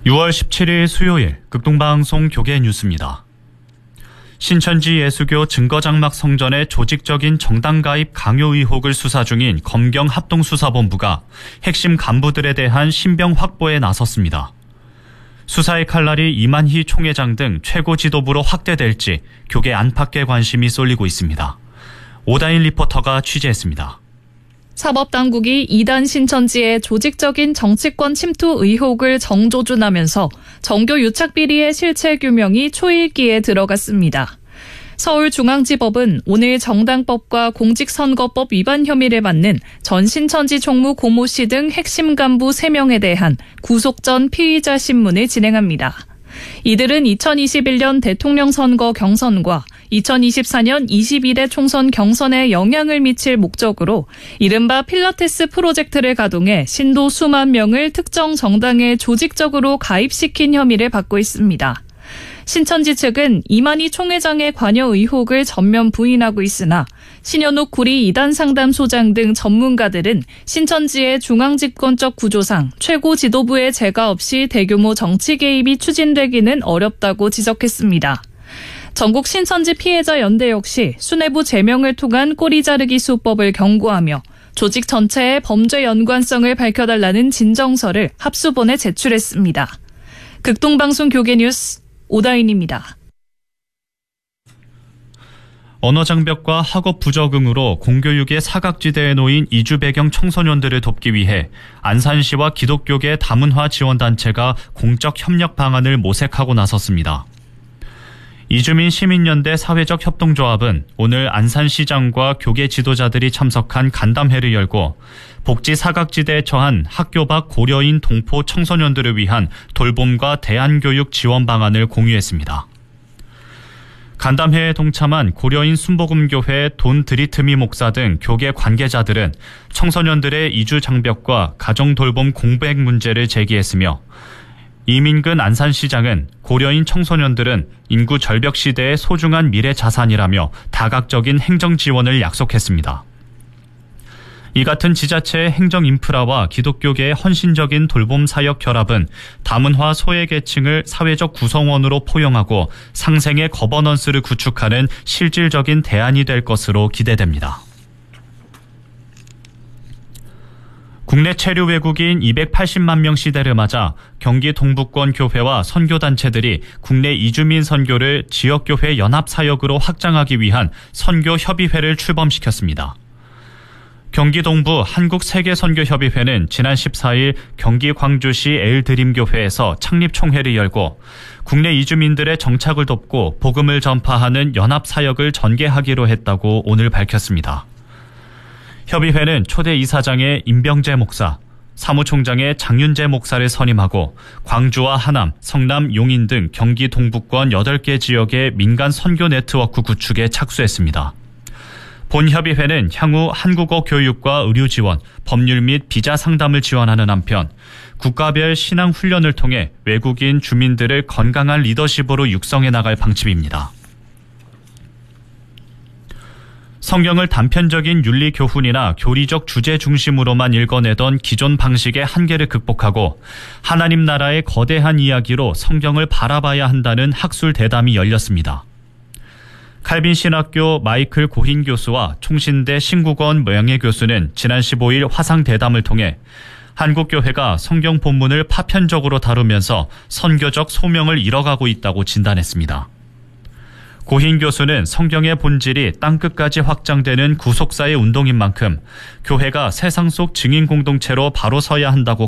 6월 17일 수요일 극동방송 교계 뉴스입니다. 신천지 예수교 증거장막 성전의 조직적인 정당 가입 강요 의혹을 수사 중인 검경 합동수사본부가 핵심 간부들에 대한 신병 확보에 나섰습니다. 수사의 칼날이 이만희 총회장 등 최고 지도부로 확대될지 교계 안팎의 관심이 쏠리고 있습니다. 오다인 리포터가 취재했습니다. 사법당국이 이단 신천지의 조직적인 정치권 침투 의혹을 정조준하면서 정교 유착비리의 실체 규명이 초읽기에 들어갔습니다. 서울중앙지법은 오늘 정당법과 공직선거법 위반 혐의를 받는 전 신천지 총무 고모 씨 등 핵심 간부 3명에 대한 구속 전 피의자 신문을 진행합니다. 이들은 2021년 대통령 선거 경선과 2024년 21대 총선 경선에 영향을 미칠 목적으로 이른바 필라테스 프로젝트를 가동해 신도 수만 명을 특정 정당에 조직적으로 가입시킨 혐의를 받고 있습니다. 신천지 측은 이만희 총회장의 관여 의혹을 전면 부인하고 있으나 신현욱 구리 이단상담소장 등 전문가들은 신천지의 중앙집권적 구조상 최고 지도부의 제가 없이 대규모 정치 개입이 추진되기는 어렵다고 지적했습니다. 전국 신천지 피해자 연대 역시 수뇌부 제명을 통한 꼬리 자르기 수법을 경고하며 조직 전체의 범죄 연관성을 밝혀달라는 진정서를 합수본에 제출했습니다. 극동방송 교계뉴스 오다인입니다. 언어장벽과 학업 부적응으로 공교육의 사각지대에 놓인 이주 배경 청소년들을 돕기 위해 안산시와 기독교계 다문화 지원단체가 공적 협력 방안을 모색하고 나섰습니다. 이주민 시민연대 사회적 협동조합은 오늘 안산시장과 교계 지도자들이 참석한 간담회를 열고 복지 사각지대에 처한 학교 밖 고려인 동포 청소년들을 위한 돌봄과 대안교육 지원 방안을 공유했습니다. 간담회에 동참한 고려인 순복음교회 돈 드리트미 목사 등 교계 관계자들은 청소년들의 이주 장벽과 가정돌봄 공백 문제를 제기했으며 이민근 안산시장은 고려인 청소년들은 인구 절벽 시대의 소중한 미래 자산이라며 다각적인 행정 지원을 약속했습니다. 이 같은 지자체의 행정 인프라와 기독교계의 헌신적인 돌봄 사역 결합은 다문화 소외계층을 사회적 구성원으로 포용하고 상생의 거버넌스를 구축하는 실질적인 대안이 될 것으로 기대됩니다. 국내 체류 외국인 280만 명 시대를 맞아 경기 동부권 교회와 선교단체들이 국내 이주민 선교를 지역교회 연합사역으로 확장하기 위한 선교협의회를 출범시켰습니다. 경기 동부 한국세계선교협의회는 지난 14일 경기 광주시 엘드림교회에서 창립총회를 열고 국내 이주민들의 정착을 돕고 복음을 전파하는 연합사역을 전개하기로 했다고 오늘 밝혔습니다. 협의회는 초대 이사장의 임병재 목사, 사무총장의 장윤재 목사를 선임하고 광주와 하남, 성남, 용인 등 경기 동부권 8개 지역의 민간 선교 네트워크 구축에 착수했습니다. 본 협의회는 향후 한국어 교육과 의료 지원, 법률 및 비자 상담을 지원하는 한편 국가별 신앙 훈련을 통해 외국인 주민들을 건강한 리더십으로 육성해 나갈 방침입니다. 성경을 단편적인 윤리 교훈이나 교리적 주제 중심으로만 읽어내던 기존 방식의 한계를 극복하고 하나님 나라의 거대한 이야기로 성경을 바라봐야 한다는 학술 대담이 열렸습니다. 칼빈 신학교 마이클 고힌 교수와 총신대 신국원 명예교수는 지난 15일 화상 대담을 통해 한국교회가 성경 본문을 파편적으로 다루면서 선교적 소명을 잃어가고 있다고 진단했습니다. 고힌 교수는 성경의 본질이 땅끝까지 확장되는 구속사의 운동인 만큼 교회가 세상 속 증인 공동체로 바로 서야 한다고